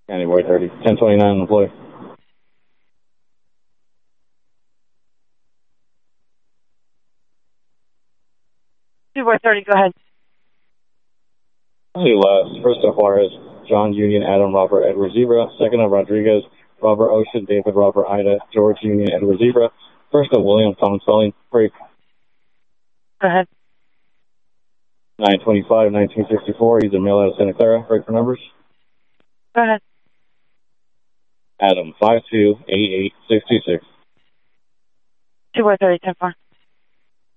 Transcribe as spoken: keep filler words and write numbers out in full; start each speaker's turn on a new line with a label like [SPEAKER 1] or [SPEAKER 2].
[SPEAKER 1] County Boy thirty, ten twenty-nine on the play.
[SPEAKER 2] Two Boy thirty, go ahead.
[SPEAKER 1] County last, first of Juarez, John Union, Adam, Robert, Edward Zebra. Second of Rodriguez, Robert Ocean, David, Robert, Ida, George Union, Edward Zebra. First of William, Tom Spelling, break.
[SPEAKER 2] Go ahead.
[SPEAKER 1] nine twenty-five, nineteen sixty-four, he's a male out of Santa Clara, break for numbers.
[SPEAKER 2] Go ahead.
[SPEAKER 1] Adam, five two, eight eight, six two six.
[SPEAKER 2] Two Boy thirty, ten four.